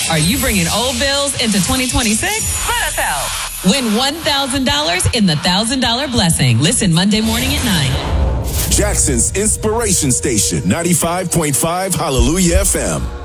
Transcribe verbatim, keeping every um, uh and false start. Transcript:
Are you bringing old bills into twenty twenty-six? Let us help. Win one thousand dollars in the one thousand dollars Blessing. Listen Monday morning at nine. Jackson's Inspiration Station, ninety-five point five Hallelujah F M.